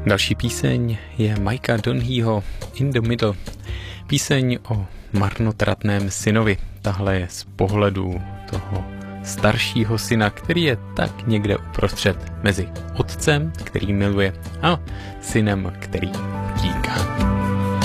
Další píseň je Mikea Donheeho In the Middle. Píseň o marnotratném synovi. Tahle je z pohledu toho staršího syna, který je tak někde uprostřed mezi otcem, který miluje, a synem, který dí.